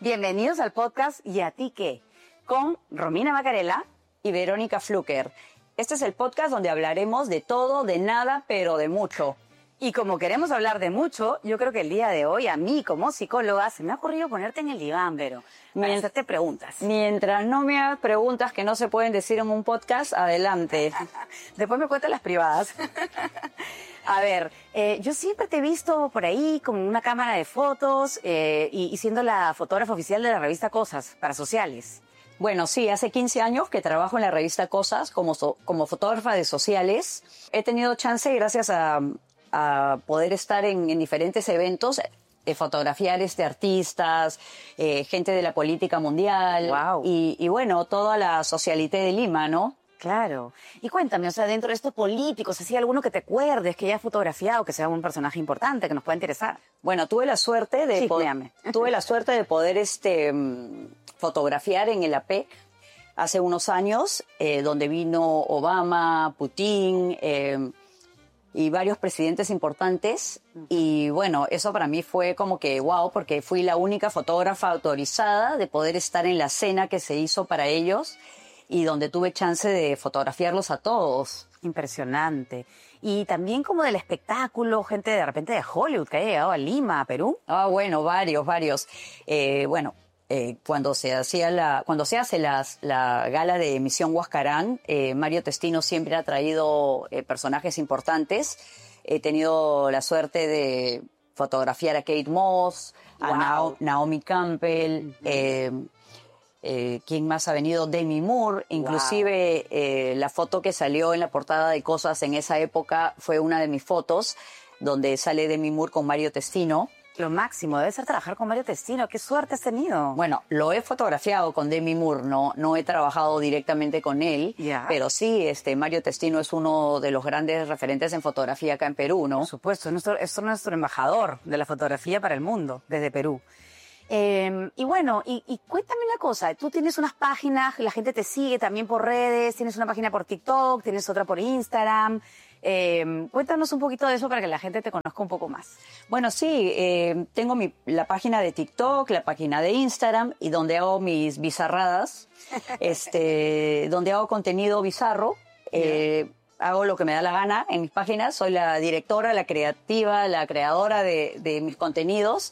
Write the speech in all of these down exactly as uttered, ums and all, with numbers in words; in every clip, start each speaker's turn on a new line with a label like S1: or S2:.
S1: Bienvenidos al podcast ¿Y a ti qué? Con Romina Macarela
S2: y Verónica Fluker. Este es el podcast donde hablaremos de todo, de nada, pero de mucho.
S1: Y como queremos hablar de mucho, yo creo que el día de hoy a mí como psicóloga se me ha ocurrido ponerte en el diván, Vero, para
S2: Mient-
S1: hacerte preguntas.
S2: Mientras no me hagas preguntas que no se pueden decir en un podcast, adelante.
S1: Después me cuentas las privadas. A ver, eh, yo siempre te he visto por ahí con una cámara de fotos eh, y, y siendo la fotógrafa oficial de la revista Cosas para sociales.
S2: Bueno, sí, hace quince años que trabajo en la revista Cosas como, so- como fotógrafa de sociales. He tenido chance, gracias a, a poder estar en, en diferentes eventos, de fotografiar este, artistas, eh, gente de la política mundial.
S1: Wow.
S2: Y, y bueno, toda la socialité de Lima, ¿no?
S1: Claro. Y cuéntame, o sea, dentro de estos políticos, ¿así alguno que te acuerdes, que hayas fotografiado, que sea un personaje importante, que nos pueda interesar?
S2: Bueno, tuve la suerte de
S1: Sí,
S2: poder,
S1: léame.
S2: tuve la suerte de poder este mm, fotografiar en el A P E C hace unos años, eh, donde vino Obama, Putin eh, y varios presidentes importantes. Y bueno, eso para mí fue como que wow, porque fui la única fotógrafa autorizada de poder estar en la cena que se hizo para ellos y donde tuve chance de fotografiarlos a todos.
S1: Impresionante. Y también como del espectáculo, gente de repente de Hollywood que haya llegado a Lima, a Perú.
S2: Ah, bueno, varios, varios. Eh, bueno, eh, cuando se hacía la, cuando se hace las, la gala de Misión Huascarán, eh, Mario Testino siempre ha traído eh, personajes importantes. He tenido la suerte de fotografiar a Kate Moss, a
S1: Wow.
S2: Nao- Naomi Campbell, eh, eh, ¿quién más ha venido? Demi Moore. Inclusive eh, la foto que salió en la portada de Cosas en esa época fue una de mis fotos, donde sale Demi Moore con Mario Testino.
S1: Lo máximo, debe ser trabajar con Mario Testino. ¡Qué suerte has tenido!
S2: Bueno, lo he fotografiado con Demi Moore, no, no he trabajado directamente con él,
S1: Ya.
S2: pero sí, este Mario Testino es uno de los grandes referentes en fotografía acá en Perú, ¿no?
S1: Por supuesto, es nuestro, es nuestro embajador de la fotografía para el mundo, desde Perú. Eh, y bueno, y, y cuéntame una cosa, tú tienes unas páginas, la gente te sigue también por redes, tienes una página por TikTok, tienes otra por Instagram. Eh, cuéntanos un poquito de eso para que la gente te conozca un poco más.
S2: Bueno, sí, eh, tengo mi, la página de TikTok, la página de Instagram y donde hago mis bizarradas, este, donde hago contenido bizarro. Eh, hago lo que me da la gana en mis páginas. Soy la directora, la creativa, la creadora de, de mis contenidos.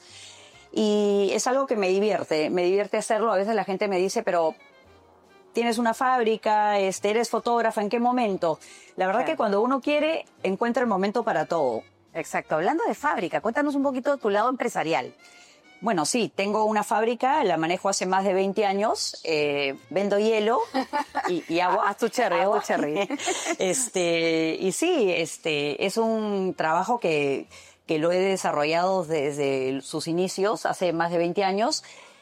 S2: Y es algo que me divierte, me divierte hacerlo. A veces la gente me dice, pero tienes una fábrica, este, eres fotógrafa, ¿en qué momento? La verdad
S1: Claro.
S2: que cuando uno quiere, encuentra el momento para todo.
S1: Exacto, hablando de fábrica, cuéntanos un poquito de tu lado empresarial.
S2: Bueno, sí, tengo una fábrica, la manejo hace más de veinte años, eh, vendo hielo y, y agua.
S1: Haz tu cherry, haz tu cherry.
S2: Este, y sí, este, es un trabajo que, que lo he desarrollado desde sus inicios, hace más de veinte años,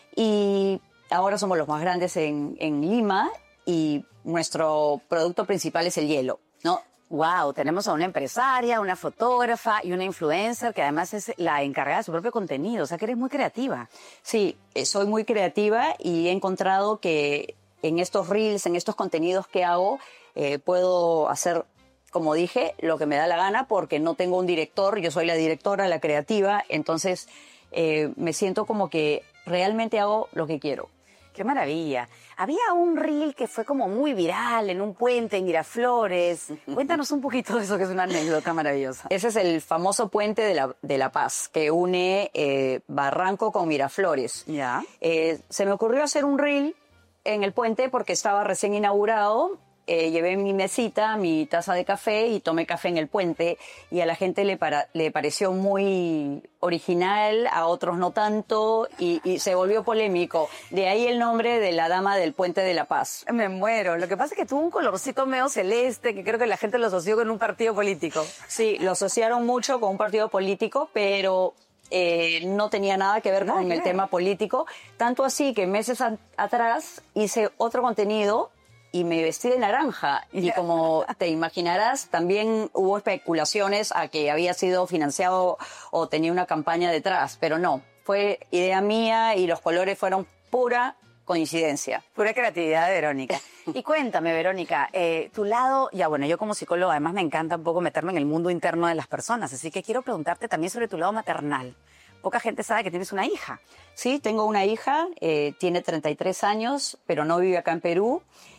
S2: y ahora somos los más grandes en, en Lima, y nuestro producto principal es el hielo, ¿no?
S1: Wow, tenemos a una empresaria, una fotógrafa y una influencer que además es la encargada de su propio contenido, o sea que eres muy creativa.
S2: Sí, eh, soy muy creativa y he encontrado que en estos reels, en estos contenidos que hago, eh, puedo hacer, como dije, lo que me da la gana porque no tengo un director, yo soy la directora, la creativa, entonces eh, me siento como que realmente hago lo que quiero.
S1: ¡Qué maravilla! Había un reel que fue como muy viral en un puente en Miraflores. Cuéntanos un poquito de eso, que es una anécdota maravillosa.
S2: Ese es el famoso puente de la, de la Paz, que une eh, Barranco con Miraflores.
S1: Ya.
S2: Eh, se me ocurrió hacer un reel en el puente porque estaba recién inaugurado. Eh, llevé mi mesita, mi taza de café y tomé café en el puente, y a la gente le, para, le pareció muy original, a otros no tanto, y, y se volvió polémico. De ahí el nombre de la Dama del Puente de la Paz.
S1: Me muero. Lo que pasa es que tuvo un colorcito medio celeste que creo que la gente lo asoció con un partido político.
S2: Sí, lo asociaron mucho con un partido político, pero eh, no tenía nada que ver
S1: Nada
S2: con
S1: que
S2: el
S1: ver.
S2: tema político. Tanto así que meses a- atrás hice otro contenido y me vestí de naranja. Y
S1: Ya.
S2: como te imaginarás, también hubo especulaciones a que había sido financiado o tenía una campaña detrás, pero no. Fue idea mía y los colores fueron pura coincidencia.
S1: Pura creatividad de Verónica. Y cuéntame, Verónica, eh, tu lado, ya bueno, yo como psicóloga además me encanta un poco meterme en el mundo interno de las personas, así que quiero preguntarte también sobre tu lado maternal. poca gente sabe que tienes una hija.
S2: Sí, tengo una hija, eh, tiene treinta y tres años, pero no vive acá en Perú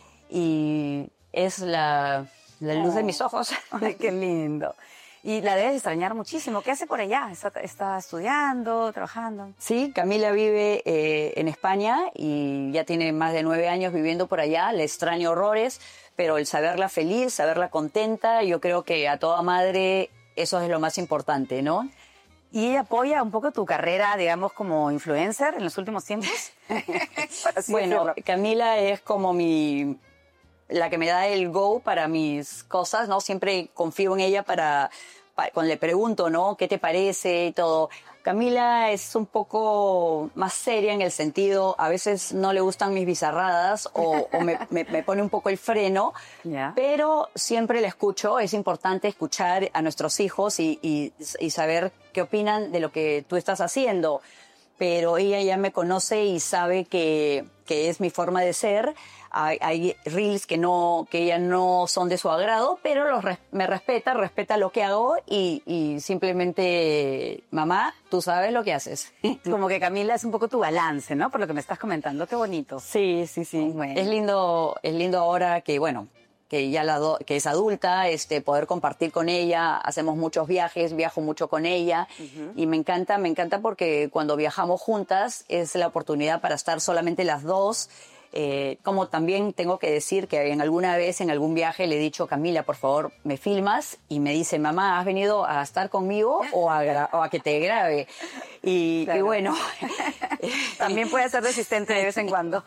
S2: y es la, la luz
S1: Oh.
S2: de mis ojos.
S1: Ay, qué lindo. Y la debes extrañar muchísimo. ¿Qué hace por allá? ¿Está, está estudiando, trabajando?
S2: Sí, Camila vive eh, en España y ya tiene más de nueve años viviendo por allá. Le extraño horrores, pero el saberla feliz, saberla contenta, yo creo que a toda madre eso es lo más importante, ¿no?
S1: ¿Y ella apoya un poco tu carrera, digamos, como influencer en los últimos tiempos? Para así
S2: Bueno,
S1: decirlo.
S2: Camila es como mi la que me da el go para mis cosas, ¿no? Siempre confío en ella para, para cuando le pregunto, ¿no? ¿Qué te parece y todo? Camila es un poco más seria en el sentido, a veces no le gustan mis bizarradas o, o me, me, me pone un poco el freno,
S1: Ya.
S2: pero siempre la escucho. Es importante escuchar a nuestros hijos y, y, y saber qué opinan de lo que tú estás haciendo. Pero ella ya me conoce y sabe que, que es mi forma de ser. Hay, hay reels que no que ella no son de su agrado, pero los res, me respeta, respeta lo que hago y, y simplemente, mamá, tú sabes lo que haces.
S1: Como que Camila es un poco tu balance, ¿no? Por lo que me estás comentando. Qué bonito.
S2: Sí, sí, sí.
S1: Bueno.
S2: Es lindo, es lindo ahora que, bueno, que ya la do, que es adulta, este, poder compartir con ella. Hacemos muchos viajes, viajo mucho con ella uh-huh. y me encanta, me encanta porque cuando viajamos juntas es la oportunidad para estar solamente las dos. Eh, como también tengo que decir que en alguna vez en algún viaje le he dicho, Camila, por favor, me filmas, y me dice, mamá, ¿has venido a estar conmigo o a, gra- o a que te grabe? Y,
S1: claro.
S2: y bueno.
S1: También puede ser resistente de vez en cuando.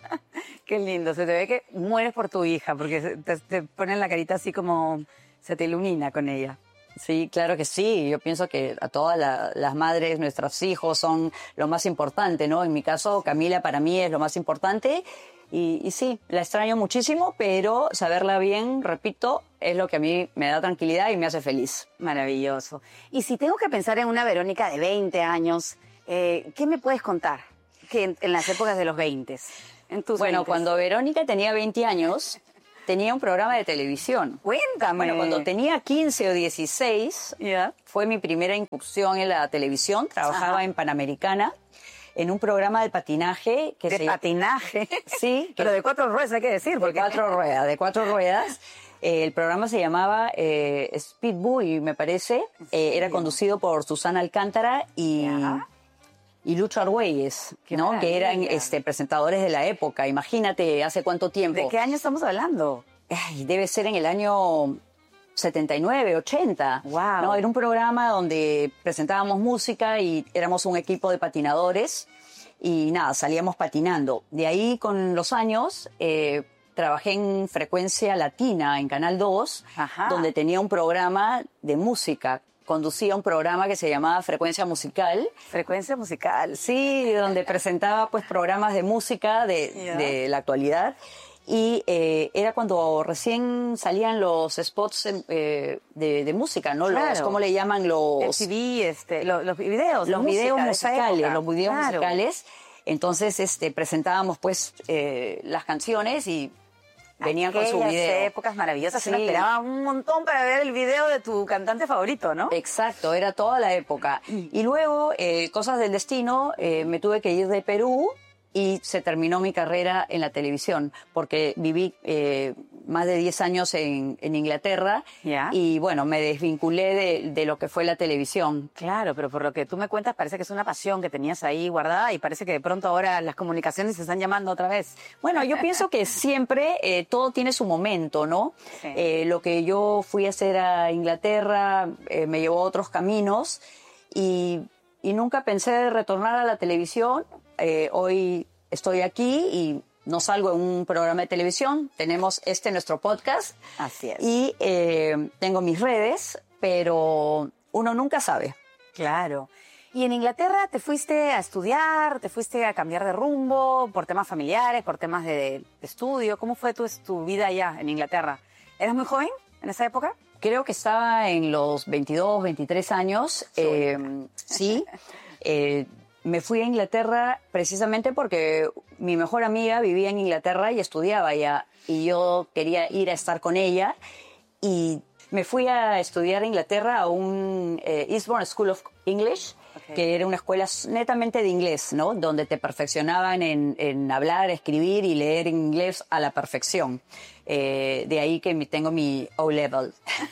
S1: Qué lindo, se te ve que mueres por tu hija, porque te, te ponen la carita así como se te ilumina con ella.
S2: Sí, claro que sí. Yo pienso que a todas la, las madres, nuestros hijos son lo más importante, ¿no? En mi caso, Camila para mí es lo más importante. Y, y sí, la extraño muchísimo, pero saberla bien, repito, es lo que a mí me da tranquilidad y me hace feliz.
S1: Maravilloso. Y si tengo que pensar en una Verónica de veinte años, eh, ¿qué me puedes contar? Que en, en las épocas de los veinte, en tus
S2: Bueno,
S1: veintes.
S2: Cuando Verónica tenía veinte años... tenía un programa de televisión.
S1: Cuéntame.
S2: Bueno, cuando tenía quince o dieciséis,
S1: yeah.
S2: fue mi primera incursión en la televisión. Trabajaba Ajá. en Panamericana, en un programa de patinaje. Que
S1: ¿De
S2: se...
S1: patinaje?
S2: Sí.
S1: Pero de cuatro ruedas hay que decir. Porque...
S2: De cuatro ruedas, de cuatro ruedas. Eh, el programa se llamaba eh, Speed Boy, me parece. Eh, era conducido por Susana Alcántara y... Yeah. y Lucho Argüelles, ¿no?
S1: Maravilla.
S2: Que eran este, presentadores de la época. Imagínate, ¿hace cuánto tiempo?
S1: ¿De qué año estamos hablando?
S2: Ay, debe ser en el año setenta y nueve, ochenta.
S1: Wow.
S2: ¿No? Era un programa donde presentábamos música y éramos un equipo de patinadores y nada, salíamos patinando. De ahí, con los años, eh, trabajé en Frecuencia Latina, en Canal dos,
S1: Ajá.
S2: donde tenía un programa de música. Conducía un programa que se llamaba Frecuencia Musical.
S1: Frecuencia Musical.
S2: Sí, donde presentaba pues programas de música de, yeah. de la actualidad. Y eh, era cuando recién salían los spots eh, de, de música, ¿no?
S1: Claro.
S2: Los, ¿cómo le llaman? Los...
S1: El C D, este, los, los videos.
S2: Los videos musicales, los videos
S1: claro.
S2: musicales. Entonces este, presentábamos pues eh, las canciones y... venían
S1: Aquellas
S2: con su video.
S1: Épocas maravillosas.
S2: Sí.
S1: Uno esperaba un montón para ver el video de tu cantante favorito, ¿no?
S2: Exacto, era toda la época. Y luego, eh, cosas del destino, eh, me tuve que ir de Perú y se terminó mi carrera en la televisión, porque viví eh, más de diez años en, en Inglaterra
S1: ¿Ya?
S2: Y bueno, me desvinculé de, de lo que fue la televisión.
S1: Claro, pero por lo que tú me cuentas parece que es una pasión que tenías ahí guardada y parece que de pronto ahora las comunicaciones se están llamando otra vez.
S2: Bueno, yo pienso que siempre eh, todo tiene su momento, ¿no?
S1: Sí.
S2: Eh, lo que yo fui a hacer a Inglaterra eh, me llevó a otros caminos y, y nunca pensé retornar a la televisión. Eh, hoy estoy aquí y no salgo en un programa de televisión. Tenemos este nuestro podcast.
S1: Así es.
S2: Y eh, tengo mis redes, pero uno nunca sabe.
S1: Claro. Y en Inglaterra te fuiste a estudiar, te fuiste a cambiar de rumbo por temas familiares, por temas de, de estudio. ¿Cómo fue tu, tu vida allá en Inglaterra? ¿Eras muy joven en esa época?
S2: Creo que estaba en los veintidós, veintitrés años. Eh, sí. Eh, me fui a Inglaterra precisamente porque mi mejor amiga vivía en Inglaterra y estudiaba allá. Y yo quería ir a estar con ella. Y me fui a estudiar a Inglaterra a un eh, Eastbourne School of English.
S1: Okay.
S2: que era una escuela netamente de inglés, ¿no? Donde te perfeccionaban en, en hablar, escribir y leer inglés a la perfección. Eh, de ahí que mi, tengo mi O-Level.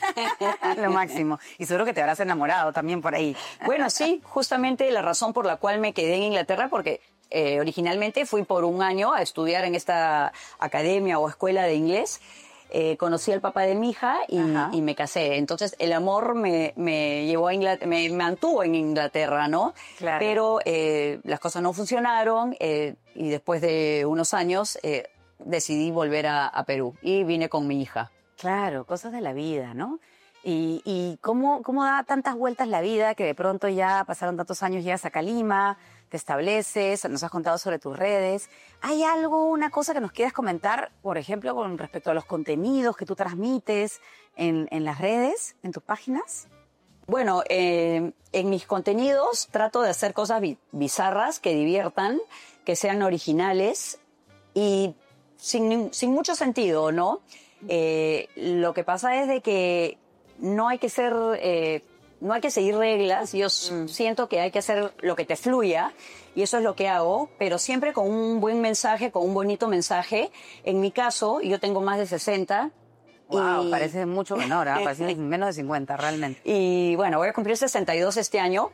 S1: Lo máximo. Y seguro que te habrás enamorado también por ahí.
S2: Bueno, sí, justamente la razón por la cual me quedé en Inglaterra, porque eh, originalmente fui por un año a estudiar en esta academia o escuela de inglés. Eh, conocí al papá de mi hija y, y me casé. Entonces, el amor me, me llevó a Inglaterra, me mantuvo en Inglaterra, ¿no?
S1: Claro.
S2: Pero eh, las cosas no funcionaron eh, y después de unos años eh, decidí volver a, a Perú y vine con mi hija.
S1: Claro, cosas de la vida, ¿no? Y, y cómo, cómo da tantas vueltas la vida que de pronto ya pasaron tantos años, llegas acá a Lima, te estableces, nos has contado sobre tus redes. ¿Hay algo, una cosa que nos quieras comentar, por ejemplo, con respecto a los contenidos que tú transmites en, en las redes, en tus páginas?
S2: Bueno, eh, en mis contenidos trato de hacer cosas bi- bizarras que diviertan, que sean originales y sin, sin mucho sentido, ¿no? Eh, lo que pasa es de que no hay que ser, eh, no hay que seguir reglas. Yo mm. siento que hay que hacer lo que te fluya y eso es lo que hago, pero siempre con un buen mensaje, con un bonito mensaje. En mi caso, yo tengo más de sesenta.
S1: Wow,
S2: y...
S1: parece mucho menor, ¿eh? Parece menos de cincuenta realmente.
S2: Y bueno, voy a cumplir sesenta y dos este año.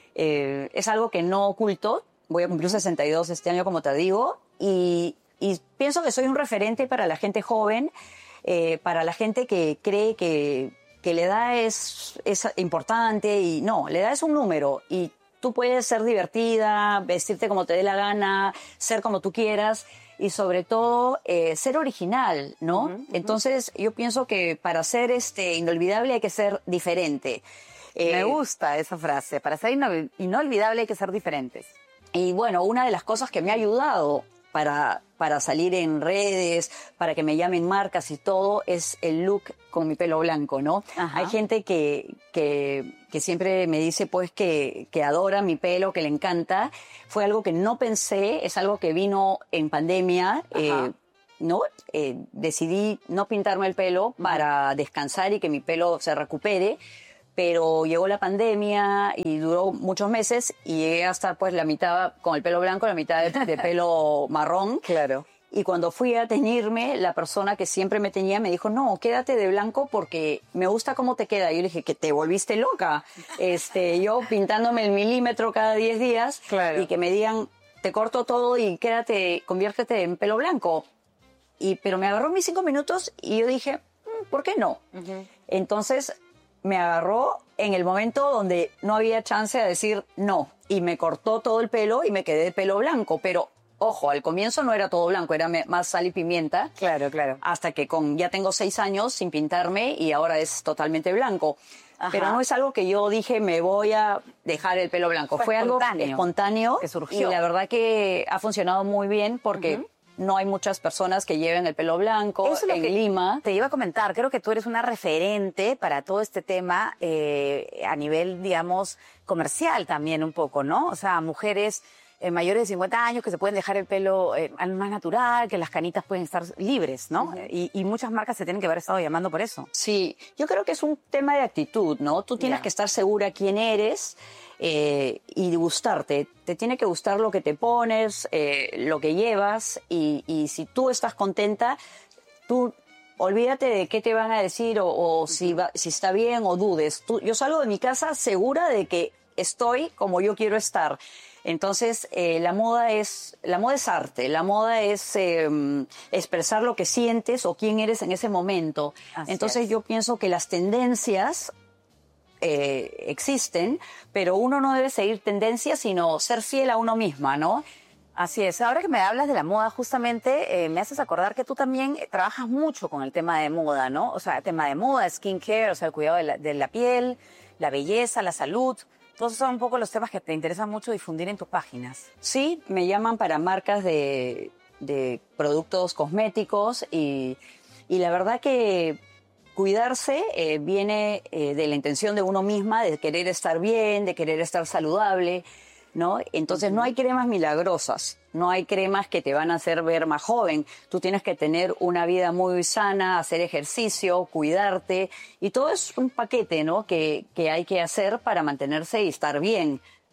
S2: Eh, es algo que no oculto. Voy a cumplir sesenta y dos este año, como te digo, y, y pienso que soy un referente para la gente joven, eh, para la gente que cree que, que la edad es, es importante y no, la edad es un número y tú puedes ser divertida, vestirte como te dé la gana, ser como tú quieras y sobre todo eh, ser original, ¿no? Uh-huh, uh-huh. Entonces yo pienso que para ser este, inolvidable hay que ser diferente.
S1: Eh, Me gusta esa frase, para ser inol- inolvidable hay que ser diferentes.
S2: Y bueno, una de las cosas que me ha ayudado para, para salir en redes, para que me llamen marcas y todo, es el look con mi pelo blanco, ¿no? Ajá. Hay gente que, que, que siempre me dice pues que, que adora mi pelo, que le encanta. Fue algo que no pensé, es algo que vino en pandemia. Eh, ¿no? Eh, decidí no pintarme el pelo para descansar y que mi pelo se recupere. Pero llegó la pandemia y duró muchos meses y llegué a estar pues la mitad con el pelo blanco, la mitad de, de pelo marrón.
S1: Claro.
S2: Y cuando fui a teñirme, la persona que siempre me teñía me dijo, no, quédate de blanco porque me gusta cómo te queda. Y yo le dije, que te volviste loca. Este, yo pintándome el milímetro cada diez días
S1: claro.
S2: y que me digan, te corto todo y quédate, conviértete en pelo blanco. Y, pero me agarró mis cinco minutos y yo dije, ¿por qué no? Uh-huh. Entonces me agarró en el momento donde no había chance de decir no y me cortó todo el pelo y me quedé de pelo blanco, pero ojo, al comienzo no era todo blanco, era más sal y pimienta.
S1: Claro, claro.
S2: Hasta que con ya tengo seis años sin pintarme y ahora es totalmente blanco. Ajá. Pero no es algo que yo dije me voy a dejar el pelo blanco, fue,
S1: fue
S2: algo espontáneo
S1: que surgió.
S2: Y la verdad que ha funcionado muy bien porque uh-huh. no hay muchas personas que lleven el pelo blanco. Eso es lo en que Lima.
S1: Te iba a comentar, creo que tú eres una referente para todo este tema eh, a nivel, digamos, comercial también un poco, ¿no? O sea, mujeres eh, mayores de cincuenta años que se pueden dejar el pelo eh, más natural, que las canitas pueden estar libres, ¿no? Uh-huh. y, y muchas marcas se tienen que haber estado llamando por eso.
S2: Sí, yo creo que es un tema de actitud, ¿no? Tú tienes yeah. que estar segura quién eres. Eh, y gustarte, te tiene que gustar lo que te pones, eh, lo que llevas y, y si tú estás contenta, tú olvídate de qué te van a decir o, o si, va, si está bien o dudes. Tú, yo salgo de mi casa segura de que estoy como yo quiero estar. Entonces, eh, la moda es la moda es arte, la moda es eh, expresar lo que sientes o quién eres en ese momento. Así Entonces, es. yo pienso que las tendencias Eh, existen, pero uno no debe seguir tendencias, sino ser fiel a uno misma, ¿no?
S1: Así es. Ahora que me hablas de la moda, justamente eh, me haces acordar que tú también trabajas mucho con el tema de moda, ¿no? O sea, el tema de moda, skincare, o sea, el cuidado de la, de la piel, la belleza, la salud. Todos esos son un poco los temas que te interesan mucho difundir en tus páginas.
S2: Sí, me llaman para marcas de, de productos cosméticos y, y la verdad que cuidarse eh, viene eh, de la intención de uno misma, de querer estar bien, de querer estar saludable, ¿no? Entonces uh-huh. no hay cremas milagrosas, no hay cremas que te van a hacer ver más joven. Tú tienes que tener una vida muy sana, hacer ejercicio, cuidarte y todo es un paquete, ¿no? Que, que hay que hacer para mantenerse y estar bien.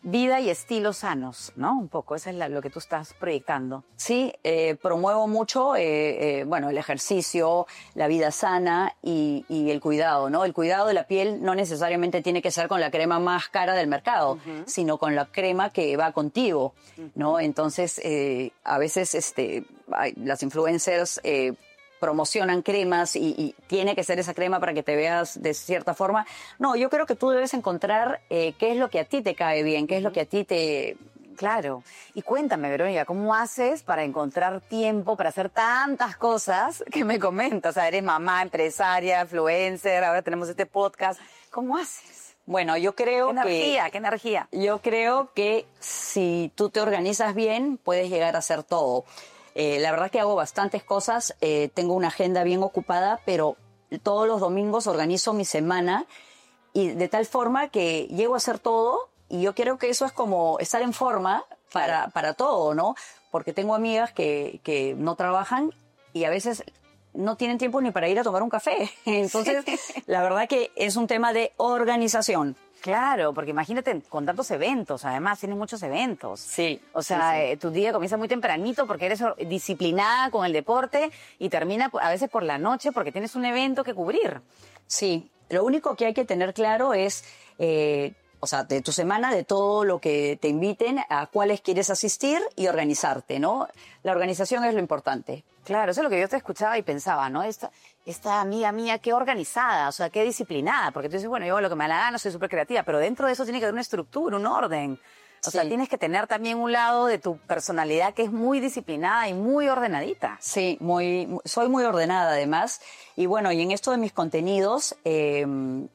S1: vida y estilos sanos, ¿no? Un poco, eso es la, lo que tú estás proyectando.
S2: Sí, eh, promuevo mucho, eh, eh, bueno, el ejercicio, la vida sana y, y el cuidado, ¿no? El cuidado de la piel no necesariamente tiene que ser con la crema más cara del mercado, uh-huh. sino con la crema que va contigo, uh-huh. ¿no? Entonces, eh, a veces este, hay, las influencers eh, promocionan cremas y, y tiene que ser esa crema para que te veas de cierta forma. No, yo creo que tú debes encontrar eh, qué es lo que a ti te cae bien, qué es lo que a ti te...
S1: Claro. Y cuéntame, Verónica, ¿cómo haces para encontrar tiempo para hacer tantas cosas que me comentas? O sea, eres mamá, empresaria, influencer, ahora tenemos este podcast. ¿Cómo haces?
S2: Bueno, yo creo
S1: ¿Qué energía?
S2: que...
S1: ¿Qué energía?
S2: Yo creo que si tú te organizas bien, puedes llegar a hacer todo. Eh, la verdad que hago bastantes cosas, eh, tengo una agenda bien ocupada, pero todos los domingos organizo mi semana y de tal forma que llego a hacer todo. Y yo creo que eso es como estar en forma para, para todo, ¿no? Porque tengo amigas que, que no trabajan y a veces no tienen tiempo ni para ir a tomar un café. Entonces, la verdad que es un tema de organización.
S1: Claro, porque imagínate con tantos eventos, además tienes muchos eventos.
S2: Sí.
S1: O sea,
S2: sí, sí.
S1: Eh, tu día comienza muy tempranito porque eres disciplinada con el deporte y termina a veces por la noche porque tienes un evento que cubrir.
S2: Sí, lo único que hay que tener claro es... Eh, O sea, de tu semana, de todo lo que te inviten, a cuáles quieres asistir y organizarte, ¿no? La organización es lo importante.
S1: Claro, eso es lo que yo te escuchaba y pensaba, ¿no? Esta, esta amiga mía, qué organizada, o sea, qué disciplinada. Porque tú dices, bueno, yo hago lo que me da la gana, soy súper creativa, pero dentro de eso tiene que haber una estructura, un orden. O
S2: Sí.
S1: sea, tienes que tener también un lado de tu personalidad que es muy disciplinada y muy ordenadita.
S2: Sí, muy, soy muy ordenada además. Y bueno, y en esto de mis contenidos... Eh,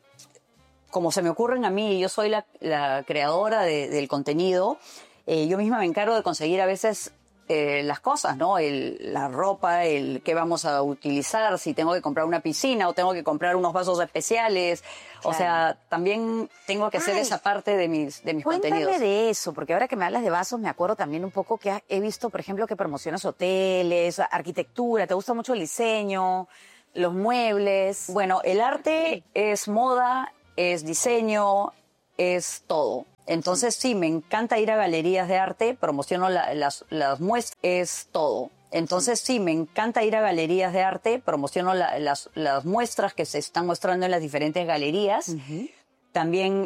S2: como se me ocurren a mí, yo soy la, la creadora de, del contenido, eh, yo misma me encargo de conseguir a veces eh, las cosas, ¿no? El, la ropa, el qué vamos a utilizar, si tengo que comprar una piscina o tengo que comprar unos vasos especiales. Claro. O sea, también tengo que hacer Ay, esa parte de mis, de mis
S1: cuéntame
S2: contenidos.
S1: Cuéntame de eso, porque ahora que me hablas de vasos me acuerdo también un poco que he visto, por ejemplo, que promocionas hoteles, arquitectura, te gusta mucho el diseño, los muebles.
S2: Bueno, el arte es moda, es diseño, es todo. Entonces sí, me encanta ir a galerías de arte, promociono la, las, las muestras, es todo. Entonces sí, me encanta ir a galerías de arte, promociono la, las, las muestras que se están mostrando en las diferentes galerías. Uh-huh. También